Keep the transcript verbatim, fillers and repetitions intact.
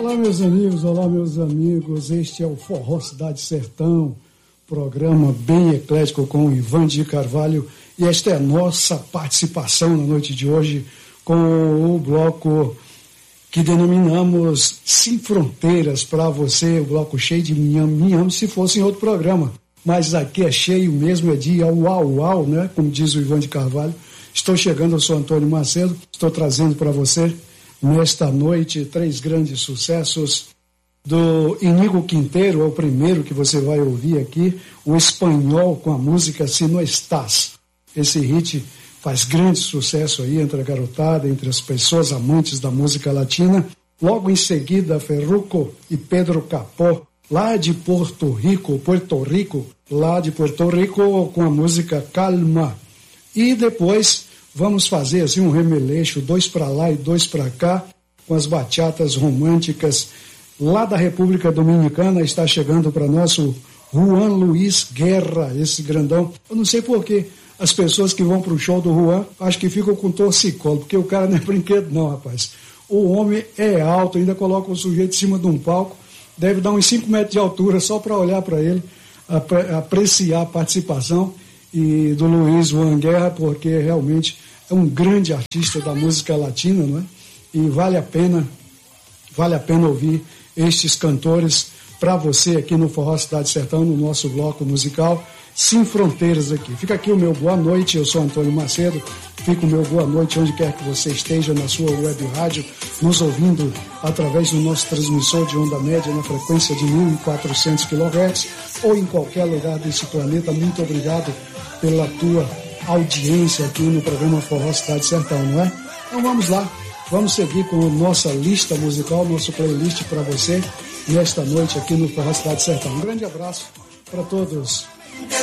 Olá, meus amigos, olá, meus amigos. Este é o Forró Cidade Sertão, programa bem eclético com o Ivan de Carvalho. E esta é a nossa participação na noite de hoje com o bloco que denominamos Sem Fronteiras para você, o bloco cheio de minham-minham, se fosse em outro programa. Mas aqui é cheio mesmo, é dia uau, uau, né? Como diz o Ivan de Carvalho. Estou chegando, eu sou Antônio Macedo, estou trazendo para você, nesta noite, três grandes sucessos do Iñigo Quintero, é o primeiro que você vai ouvir aqui, o espanhol com a música Si No Estás. Esse hit faz grande sucesso aí entre a garotada, entre as pessoas amantes da música latina. Logo em seguida, Ferruco e Pedro Capó, lá de Porto Rico, Puerto Rico, lá de Puerto Rico, com a música Calma. E depois vamos fazer assim um remeleixo, dois para lá e dois para cá, com as bachatas românticas. Lá da República Dominicana está chegando para nós o Juan Luiz Guerra, esse grandão. Eu não sei por quê. As pessoas que vão para o show do Juan, acho que ficam com torcicolo, porque o cara não é brinquedo não, rapaz. O homem é alto, ainda coloca o sujeito em cima de um palco, deve dar uns cinco metros de altura só para olhar para ele, apre- apreciar a participação e do Luiz Juan Guerra, porque realmente é um grande artista da música latina, não é? E vale a pena, vale a pena ouvir estes cantores para você aqui no Forró Cidade Sertão, no nosso bloco musical Sem Fronteiras aqui. Fica aqui o meu boa noite, eu sou Antônio Macedo, fica o meu boa noite onde quer que você esteja na sua web rádio, nos ouvindo através do nosso transmissor de onda média na frequência de mil e quatrocentos quilohertz ou em qualquer lugar desse planeta. Muito obrigado pela tua audiência aqui no programa Forró Cidade Sertão, não é? Então vamos lá, vamos seguir com a nossa lista musical, nosso playlist para você nesta noite aqui no Forró Cidade Sertão. Um grande abraço para todos.